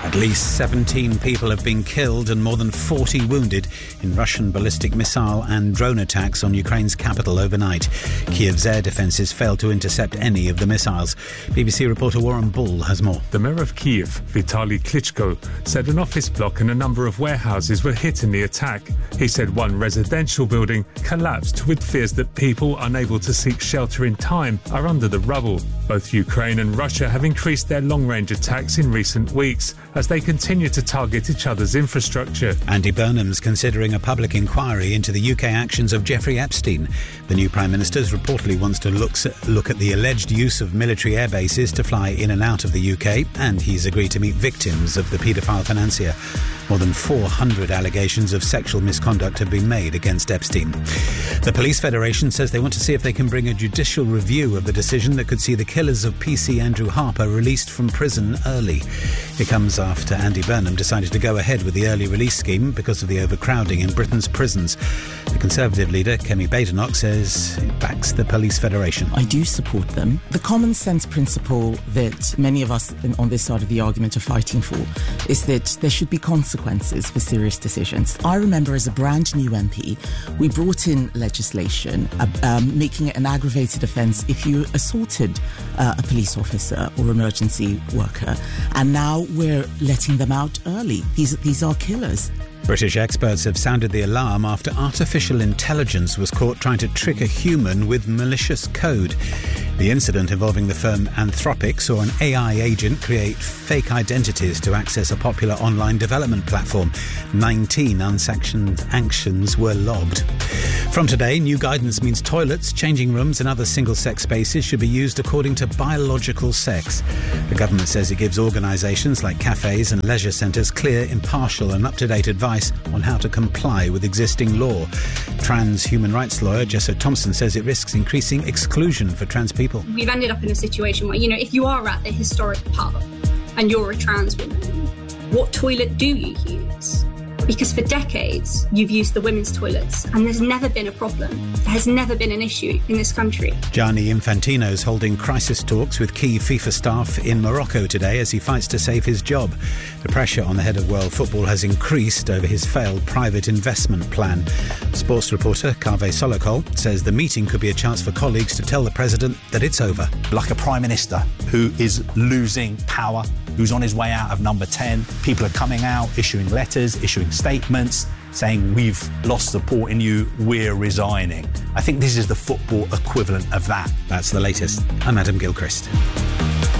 At least 17 people have been killed and more than 40 wounded in Russian ballistic missile and drone attacks on Ukraine's capital overnight. Kiev's air defences failed to intercept any of the missiles. BBC reporter Warren Bull has more. The mayor of Kiev, Vitaly Klitschko, said an office block and a number of warehouses were hit in the attack. He said one residential building collapsed, with fears that people unable to seek shelter in time are under the rubble. Both Ukraine and Russia have increased their long-range attacks in recent weeks as they continue to target each other's infrastructure. Andy Burnham's considering a public inquiry into the UK actions of Jeffrey Epstein. The new Prime Minister reportedly wants to look at the alleged use of military air bases to fly in and out of the UK, and he's agreed to meet victims of the paedophile financier. More than 400 allegations of sexual misconduct have been made against Epstein. The Police Federation says they want to see if they can bring a judicial review of the decision that could see the killers of PC Andrew Harper released from prison early. It comes after Andy Burnham decided to go ahead with the early release scheme because of the overcrowding in Britain's prisons. The Conservative leader, Kemi Badenoch, says it backs the Police Federation. I do support them. The common sense principle that many of us on this side of the argument are fighting for is that there should be consequences for serious decisions. I remember as a brand new MP, we brought in legislation making it an aggravated offence if you assaulted a police officer or emergency worker, and now we're letting them out early. These are killers. British experts have sounded the alarm after artificial intelligence was caught trying to trick a human with malicious code. The incident involving the firm Anthropic saw an AI agent create fake identities to access a popular online development platform. 19 unsanctioned actions were logged. From today, new guidance means toilets, changing rooms and other single-sex spaces should be used according to biological sex. The government says it gives organisations like cafes and leisure centres clear, impartial and up-to-date advice on how to comply with existing law. Trans human rights lawyer Jessa Thompson says it risks increasing exclusion for trans people. We've ended up in a situation where, if you are at the historic pub and you're a trans woman, what toilet do you use? Because for decades, you've used the women's toilets and there's never been a problem. There has never been an issue in this country. Gianni Infantino's holding crisis talks with key FIFA staff in Morocco today as he fights to save his job. The pressure on the head of world football has increased over his failed private investment plan. Sports reporter Kaveh Solokol says the meeting could be a chance for colleagues to tell the president that it's over. Like a prime minister who is losing power, who's on his way out of number 10. People are coming out, issuing letters, issuing statements, saying we've lost support in you, we're resigning. I think this is the football equivalent of that. That's the latest. I'm Adam Gilchrist.